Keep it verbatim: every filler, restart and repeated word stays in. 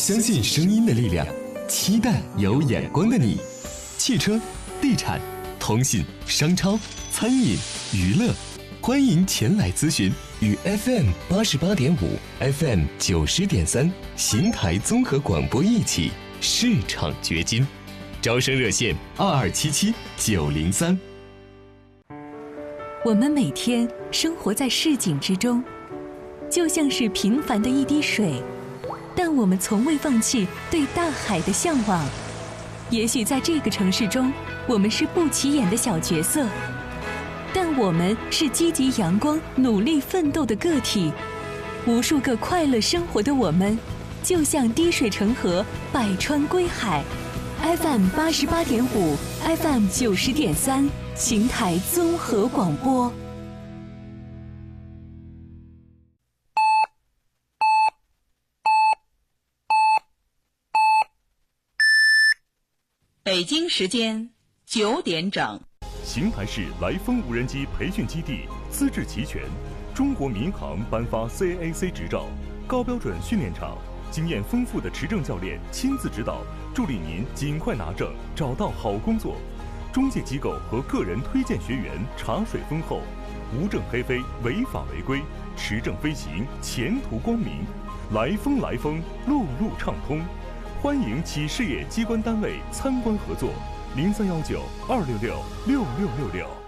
相信声音的力量，期待有眼光的你。汽车、地产、通信、商超、餐饮、娱乐，欢迎前来咨询。与 F M 八十八点五、F M 九十点三邢台综合广播一起市场掘金。招生热线二二七七九零三。 我们每天生活在市井之中，就像是平凡的一滴水，但我们从未放弃对大海的向往。也许在这个城市中，我们是不起眼的小角色，但我们是积极阳光、努力奋斗的个体。无数个快乐生活的我们，就像滴水成河，百川归海。F M 八十八点五 ，F M 九十点三，邢台综合广播。 北京时间九点整。 邢台市来风无人机培训基地资质齐全，中国民航颁发 C A A C 执照，高标准训练场，经验丰富的持证教练亲自指导，助力您尽快拿证，找到好工作。中介机构和个人推荐学员茶水丰厚，无证黑飞，违法违规，持证飞行，前途光明。来风来风，路路畅通。欢迎企事业机关单位参观合作，零三幺九二六六六六六六。